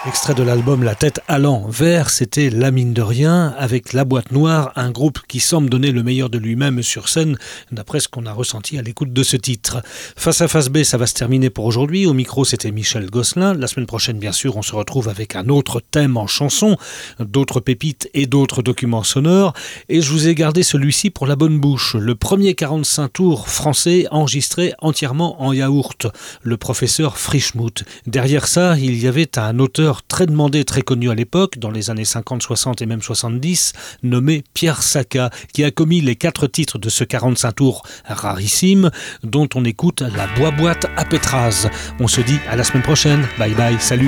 Extrait de l'album La tête à l'envers, c'était La mine de rien avec La boîte noire, un groupe qui semble donner le meilleur de lui-même sur scène, d'après ce qu'on a ressenti à l'écoute de ce titre. Face à Face B, ça va se terminer pour aujourd'hui. Au micro, c'était Michel Gosselin. La semaine prochaine, bien sûr, on se retrouve avec un autre thème en chanson, d'autres pépites et d'autres documents sonores. Et je vous ai gardé celui-ci pour la bonne bouche. Le premier 45 tours français enregistré entièrement en yaourt. Le professeur Frischmuth. Derrière ça, il y avait un auteur très demandé, très connu à l'époque, dans les années 50, 60 et même 70, nommé Pierre Sacca, qui a commis les 4 titres de ce 45 tours rarissime, dont on écoute la boîte à Pétraz. On se dit à la semaine prochaine. Bye bye, salut.